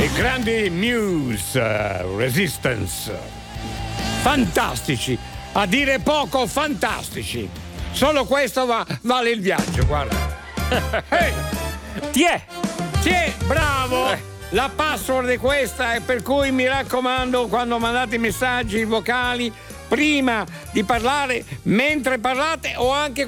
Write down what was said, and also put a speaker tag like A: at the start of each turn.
A: I grandi Muse, Resistance. Fantastici, a dire poco fantastici. Solo questo vale il viaggio, guarda.
B: Tiè,
A: bravo! La password è questa, e per cui mi raccomando, quando mandate messaggi vocali, prima di parlare, mentre parlate o anche